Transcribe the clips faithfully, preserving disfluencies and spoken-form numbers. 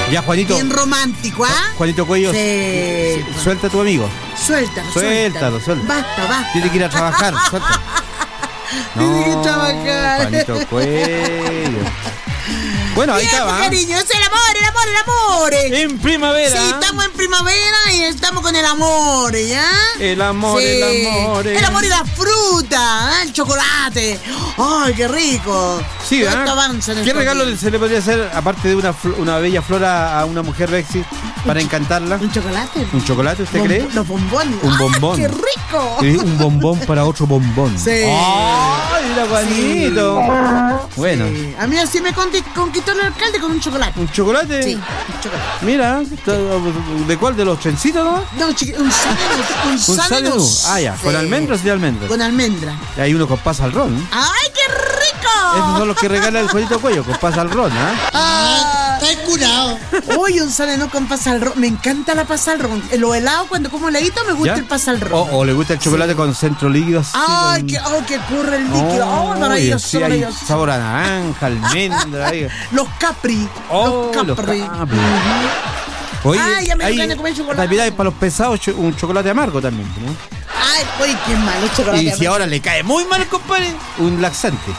Ya, Juanito. Bien romántico, ¿ah? Juanito Cuello, Sí. suelta a tu amigo. Suéltalo, Suéltalo, suéltalo. Basta, basta. Tiene que ir a trabajar, suelta. Tiene que trabajar. Juanito Cuello. Bueno, ahí Bien, estaba. cariño, es el amor, el amor, el amor. En primavera. Sí, estamos en primavera y estamos con el amor, ¿ya? El amor, Sí. el amor. El amor y la fruta, ¿eh? El chocolate. ¡Ay, qué rico! Sí, ¿Cuánto ¿verdad? avanza en ¿Qué estos regalo días? se le podría hacer, aparte de una, fl- una bella flora, a una mujer, Bexi, para encantarla? ¿Un chocolate? ¿Un chocolate, usted Bom- cree? Los bombones. Un ¡Ay, bombón. qué rico! Sí, un bombón para otro bombón. Sí. ¡Ay, mira, Juanito! Bueno, Sí. A mí así me conti- conquistó el alcalde con un chocolate. ¿un chocolate? Sí, un chocolate. Mira, ¿de cuál? ¿De los trencitos, no? No, chiqui- un sanenus. Un Un sanenus. sanenú. Ah, ya. ¿Con Sí. almendras y almendras? Con almendra. Y hay uno con pasa al ron. ¡Ay, qué rico! Esos son los que regala el Juanito Cuello, con pasa al ron, ¿ah? Ah, Está curado. uy, un sanenú con pasa al ron. Me encanta la pasa al ron. En los helados, cuando como heladito, me gusta ¿Ya? el pasa al ron. O, o le gusta el chocolate con centro líquido así. Ay, con- que, oh, que corre el líquido. Oh, Oye, maravilloso, sí, hay maravilloso. sabor a naranja, almendra. ahí. Los Capri. Oh, los los Capri. Capri. Oye, Ay, ya me dio hay- ganas de comer chocolate. también hay para los pesados cho- un chocolate amargo también, ¿no? Ay, oye, qué malo el chocolate. Y si ahora le cae muy mal, compadre, un laxante.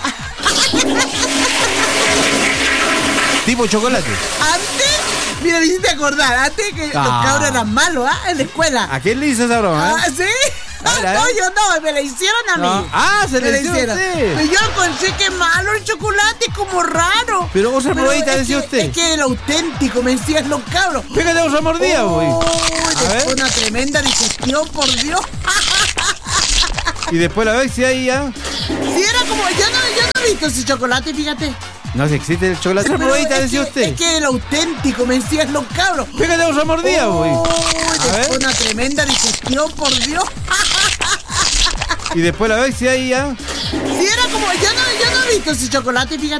Tipo chocolate. Antes, mira, me hiciste acordar. Antes que los Ah. cabros eran malos, ¿ah? En la escuela. ¿A quién le hizo esa broma? Ah, eh? ¿sí? A ver, a no, ver. yo no, me la hicieron a mí. No. Ah, se Me le hicieron a usted. Pero yo encontré que malo el chocolate, como raro. Pero otra probadita, es decía que- usted. Es que el auténtico, me decían los cabros. Pégate otra mordida, güey. Uy, A después ver. una tremenda digestión, por Dios. Y después la ves y ahí ya. Sí, era como, yo no, yo no he visto ese chocolate, fíjate. No sé, existe el chocolate. Otra Pero probadita, es decía que- usted. Es que el auténtico, me decían los cabros. Pégate otra mordida, güey. Uy, A después ver. una tremenda digestión, por Dios. Y después la ves y ahí ya. Sí, era como, yo no, yo no he visto ese chocolate, fíjate.